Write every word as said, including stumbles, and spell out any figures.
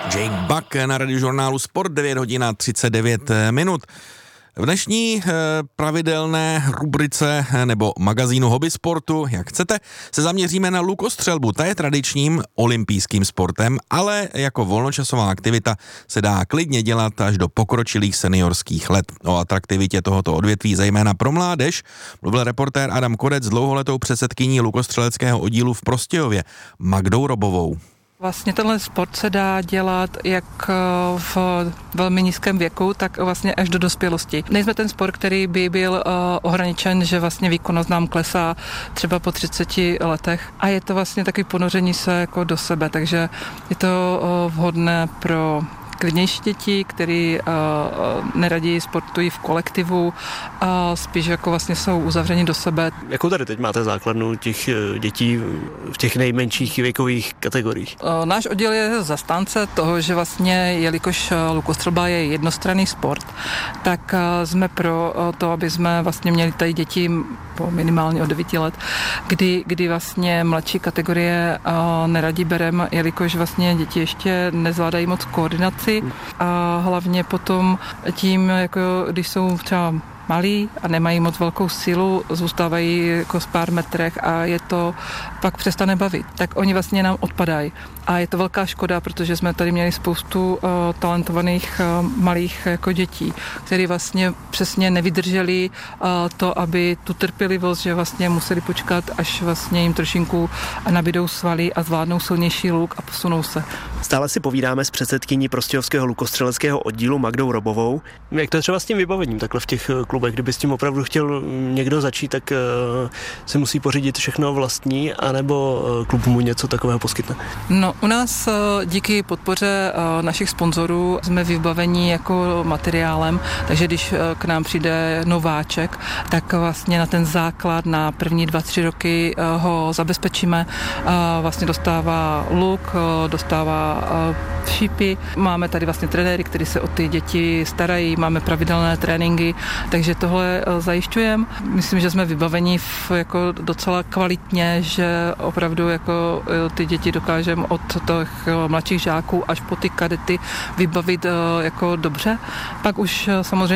Jake Buck na radiožurnálu Sport, devět hodin a třicet devět minut. V dnešní e, pravidelné rubrice e, nebo magazínu Hobby sportu, jak chcete, se zaměříme na lukostřelbu. Ta je tradičním olympijským sportem, ale jako volnočasová aktivita se dá klidně dělat až do pokročilých seniorských let. O atraktivitě tohoto odvětví, zejména pro mládež, mluvil reportér Adam Korec s dlouholetou předsedkyní lukostřeleckého oddílu v Prostějově, Magdou Robovou. Vlastně tenhle sport se dá dělat jak v velmi nízkém věku, tak vlastně až do dospělosti. Nejsme ten sport, který by byl uh, ohraničen, že vlastně výkonnost nám klesá třeba po třiceti letech a je to vlastně takový ponoření se jako do sebe, takže je to uh, vhodné pro klidnější děti, který uh, neradí sportují v kolektivu a spíš jako vlastně jsou uzavřeni do sebe. Jakou tady teď máte základnu těch dětí v těch nejmenších věkových kategoriích? Uh, náš oddíl je zastánce toho, že vlastně, jelikož lukostřelba je jednostranný sport, tak uh, jsme pro uh, to, aby jsme vlastně měli tady děti po minimálně od devíti let, kdy, kdy vlastně mladší kategorie uh, neradí berem, jelikož vlastně děti ještě nezvládají moc koordinaci a hlavně potom tím, jako když jsou třeba malí a nemají moc velkou sílu, zůstávají jako z pár metrech a je to pak přestane bavit. Tak oni vlastně nám odpadají. A je to velká škoda, protože jsme tady měli spoustu uh, talentovaných uh, malých jako dětí, které vlastně přesně nevydrželi uh, to, aby tu trpělivost, že vlastně museli počkat, až vlastně jim trošinku nabydou svaly a zvládnou silnější luk a posunou se. Stále si povídáme s předsedkyní Prostějovského lukostřeleckého oddílu Magdou Robovou. Jak to je třeba s tím vybavením takhle v těch klubech? Kdyby s tím opravdu chtěl někdo začít, tak uh, se musí pořídit všechno vlastní, anebo uh, klub mu něco takového poskytne? No, u nás díky podpoře našich sponzorů jsme vybavení jako materiálem, takže když k nám přijde nováček, tak vlastně na ten základ na první dva, tři roky ho zabezpečíme. Vlastně dostává luk, dostává šípy. Máme tady vlastně trenéry, kteří se o ty děti starají, máme pravidelné tréninky, takže tohle zajišťujeme. Myslím, že jsme vybaveni v, jako docela kvalitně, že opravdu jako ty děti dokážeme od těch mladších žáků až po ty kadety vybavit jako dobře. Pak už samozřejmě